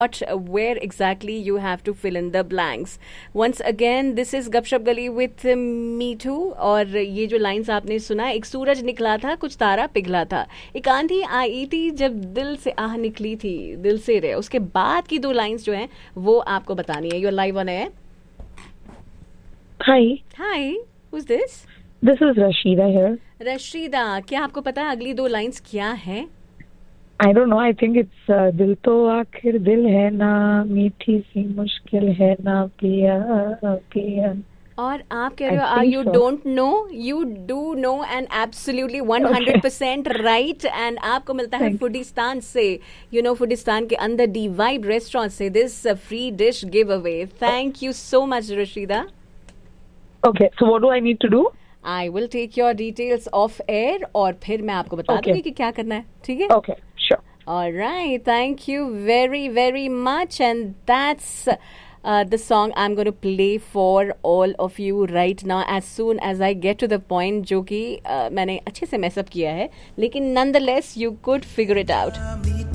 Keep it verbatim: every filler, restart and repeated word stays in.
But where exactly you have to fill in the blanks. Once again, this is गपशप गली with मीठू. और ये जो लाइंस आपने सुना, एक सूरज निकला था, कुछ तारा पिघला था, एक आंधी आई थी जब दिल से आह निकली थी, दिल से रहे. उसके बाद की दो लाइंस जो हैं वो आपको बतानी है. You're live on air. Hi. Hi. Who's this? This is Rashida here. Rashida, क्या आपको पता है अगली दो लाइंस क्या है? I don't know. I think it's uh, दिल तो आखिर दिल है ना, मीठी सी मुश्किल है ना पिया पिया. और आप कह रहे हो आ you don't know, you do no and absolutely one hundred percent right. And आपको मिलता है फूडिस्तान से, यू नो फूडिस्तान के अंदर डी वाइब रेस्टोरेंट से this free dish give away. Thank you so much Rashida. Okay, so what do I need to do? I will take your details off air और फिर मैं आपको बता दूंगी कि क्या करना है. ठीक है? Okay, sure. All right, thank you very very much, and that's uh, the song I'm going to play for all of you right now as soon as I get to the point, जो कि uh, मैंने अच्छे से mess up किया है, लेकिन nonetheless you could figure it out.